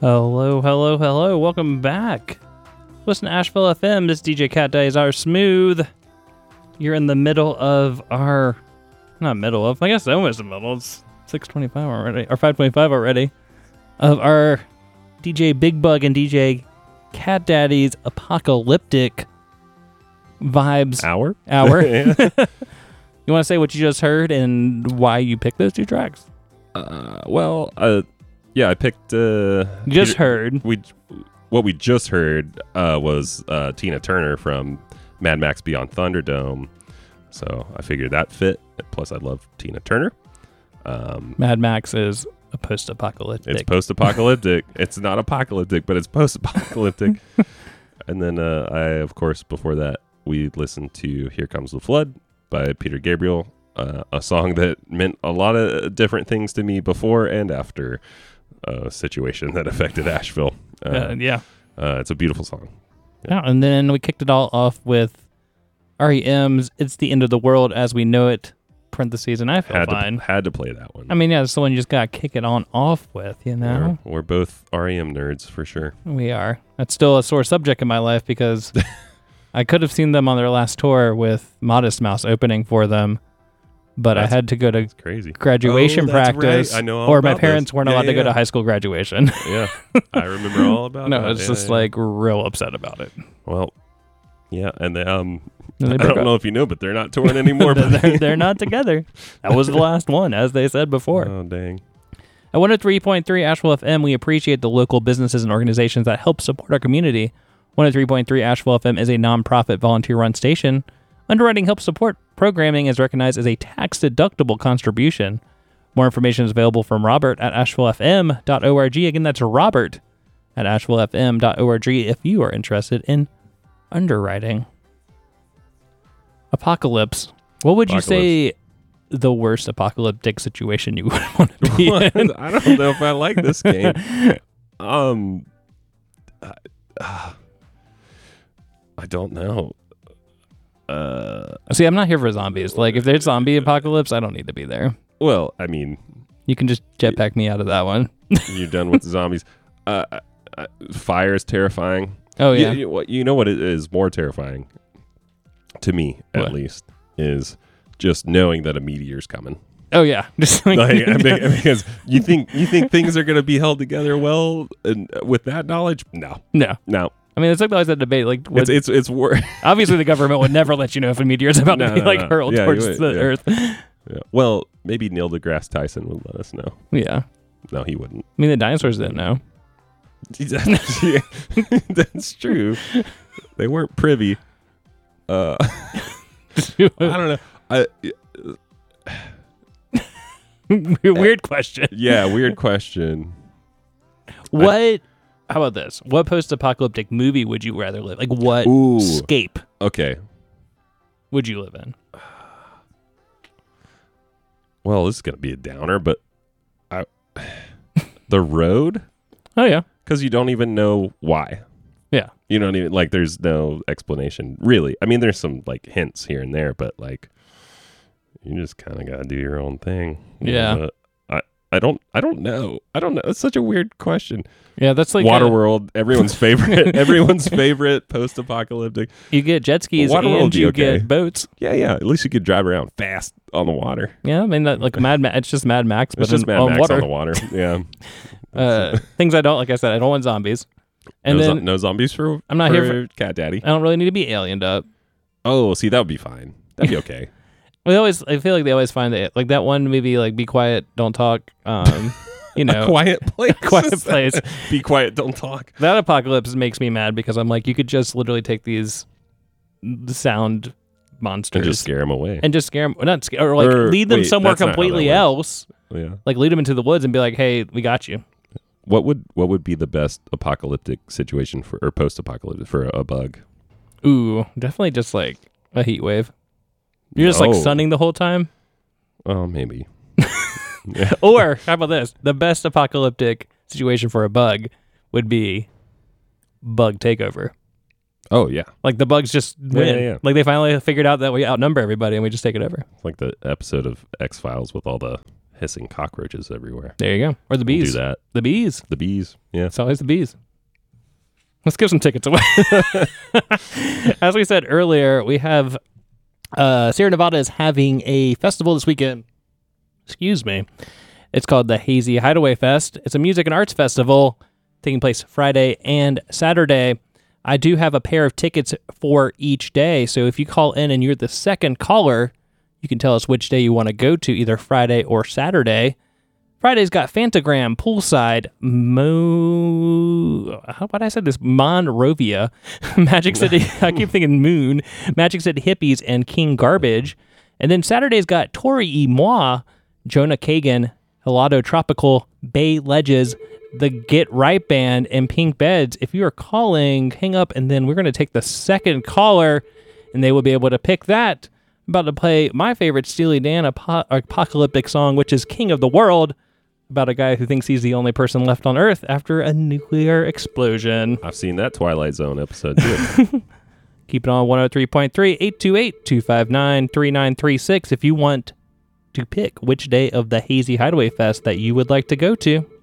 Hello, hello, hello. Welcome back. Listen to Asheville FM. This DJ Cat Days are smooth. You're in the middle of our... Not middle of. I guess almost the middle. It's 6:25 already. Or 5:25 already. Of our DJ Big Bug and DJ Cat Daddy's apocalyptic vibes. Hour? You want to say what you just heard and why you picked those two tracks? Yeah, I picked... What we just heard was Tina Turner from Mad Max Beyond Thunderdome. So I figured that fit. Plus, I love Tina Turner. Mad Max is a post-apocalyptic. It's post-apocalyptic. It's not apocalyptic, but it's post-apocalyptic. And then of course, before that, we listened to Here Comes the Flood by Peter Gabriel, a song that meant a lot of different things to me before and after a situation that affected Asheville. It's a beautiful song. Yeah, and then we kicked it all off with REM's It's the End of the World as We Know It, parentheses, and I feel fine. Had to play that one. I mean, yeah, it's the one you just got to kick it on off with, you know? We're both REM nerds for sure. We are. That's still a sore subject in my life because I could have seen them on their last tour with Modest Mouse opening for them, but I had to go to graduation practice, right. I know all or my about parents this. weren't allowed to go to high school graduation. Yeah, I remember all about no, that. it's just like real upset about it. Well, yeah, and I don't know if you know, but they're not touring anymore. they're not together. That was the last one, as they said before. Oh, dang. At 103.3 Asheville FM, we appreciate the local businesses and organizations that help support our community. 103.3 Asheville FM is a nonprofit volunteer-run station. Underwriting Help Support programming is recognized as a tax-deductible contribution. More information is available from Robert at ashevillefm.org. Again, that's Robert at ashevillefm.org if you are interested in underwriting. Apocalypse. What would you say the worst apocalyptic situation you would want to be in? I don't know if I like this game. I don't know. See, I'm not here for zombies. Like, if there's zombie apocalypse, I don't need to be there. Well, I mean... You can just jetpack me out of that one. You're done with the zombies. Fire is terrifying. Oh, yeah. You know what is more terrifying, to me at least, is just knowing that a meteor's coming. Oh, yeah. Just like because you think things are going to be held together well, and with that knowledge, no. I mean, it's like always that debate. Like, it's obviously the government would never let you know if a meteor's about to be hurled towards the Earth. Yeah. Well, maybe Neil deGrasse Tyson would let us know. Yeah. No, he wouldn't. I mean, the dinosaurs didn't know. That's true. They weren't privy. I don't know. Weird question. Yeah, weird question. What? How about this? What post-apocalyptic movie would you rather live? Like, what scape? Okay. Would you live in? Well, this is gonna be a downer, but The Road. Oh yeah, because you don't even know why. Yeah, you don't even like. There's no explanation really. I mean, there's some like hints here and there, but like, you just kind of gotta do your own thing. Yeah. I don't know. It's such a weird question. Yeah, that's like Waterworld, everyone's favorite post-apocalyptic. You get jet skis and you get boats. Yeah. At least you could drive around fast on the water. Yeah, I mean, like it's just Mad Max, but it's just Mad Max on the water. Yeah. Things I don't, like I said, I don't want zombies. And no zombies for I'm not here for Cat Daddy. I don't really need to be aliened up. Oh, see, that would be fine. That'd be okay. I feel like they always find that, like that one movie, like Be Quiet, Don't Talk. You know, A Quiet Place. Quiet Place. Be quiet, don't talk. That apocalypse makes me mad because I'm like, you could just literally take these sound monsters and just scare them away, lead them somewhere completely else. Yeah, like lead them into the woods and be like, hey, we got you. What would be the best apocalyptic situation or post-apocalyptic for a bug? Ooh, definitely just like a heat wave. You're just like sunning the whole time? Oh, maybe. Yeah. Or, how about this? The best apocalyptic situation for a bug would be bug takeover. Oh, yeah. Like the bugs just win. Yeah. Like they finally figured out that we outnumber everybody and we just take it over. It's like the episode of X-Files with all the hissing cockroaches everywhere. There you go. Or the We'll bees. do that. The bees. The bees. Yeah. It's always the bees. Let's give some tickets away. As we said earlier, we have Sierra Nevada is having a festival this weekend. Excuse me. It's called the Hazy Hideaway Fest. It's a music and arts festival taking place Friday and Saturday. I do have a pair of tickets for each day. So if you call in and you're the second caller, you can tell us which day you want to go to, either Friday or Saturday. Friday's got Fantagram, Poolside, how about I said this? Monrovia, Magic City, I keep thinking Moon, Magic City Hippies, and King Garbage. And then Saturday's got Tori E. Moi, Jonah Kagan, Helado Tropical, Bay Ledges, the Get Right Band, and Pink Beds. If you are calling, hang up, and then we're going to take the second caller, and they will be able to pick that. I'm about to play my favorite Steely Dan apocalyptic song, which is King of the World, about a guy who thinks he's the only person left on Earth after a nuclear explosion. I've seen that Twilight Zone episode too. Keep it on 103.3, 828-259-3936 if you want to pick which day of the Hazy Hideaway Fest that you would like to go to.